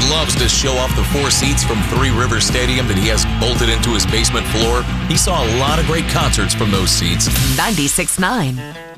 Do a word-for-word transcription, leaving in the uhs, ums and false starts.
loves to show off the four seats from Three Rivers Stadium that he has bolted into his basement floor. He saw a lot of great concerts from those seats. ninety-six point nine